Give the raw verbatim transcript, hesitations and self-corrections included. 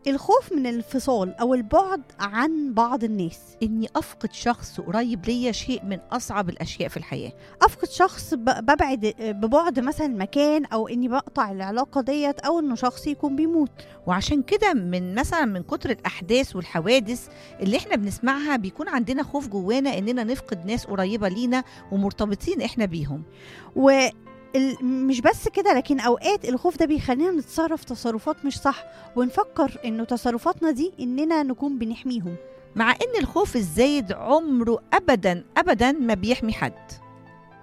الخوف من الانفصال أو البعد عن بعض الناس. إني أفقد شخص قريب ليا شيء من أصعب الأشياء في الحياة. أفقد شخص ب- ببعد ببعد مثلا مكان، أو إني بقطع العلاقة ديت، أو إنه شخص يكون بيموت. وعشان كده من مثلا من كتر الأحداث والحوادث اللي احنا بنسمعها بيكون عندنا خوف جوانا إننا نفقد ناس قريبة لينا ومرتبطين احنا بيهم. و ال- مش بس كده، لكن أوقات الخوف ده بيخلينا نتصرف تصرفات مش صح، ونفكر إنه تصرفاتنا دي إننا نكون بنحميهم. مع إن الخوف الزايد عمره أبدا أبدا ما بيحمي حد.